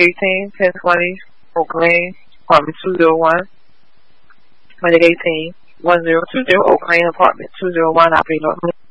18, 1020 Oak Lane, apartment 201. Monday 18, 1020 Oak Lane, apartment 201, Opry, North.